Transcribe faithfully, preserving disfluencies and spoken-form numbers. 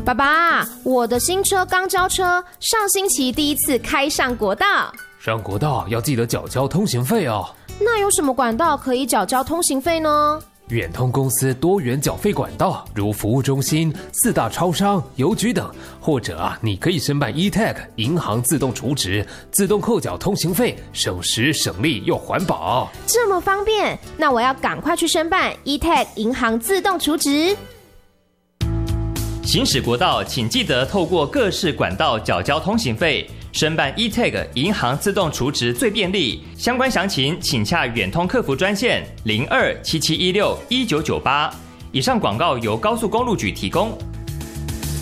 爸爸，我的新车刚交车，上星期第一次开上国道。 上国道要记得缴交通行费哦。 那有什么管道可以缴交通行费呢？ 远通公司多元缴费管道，如服务中心、四大超商、邮局等，或者啊，你可以申办 E T A G 银行自动储值，自动扣缴通行费，省时省力又环保。 这么方便，那我要赶快去申办 E T A G 银行自动储值。 行驶国道，请记得透过各式管道缴交通行费。申办 E T A G 银行自动储值最便利，相关详情请洽远通客服专线零二七七一六一九九八。以上广告由高速公路局提供。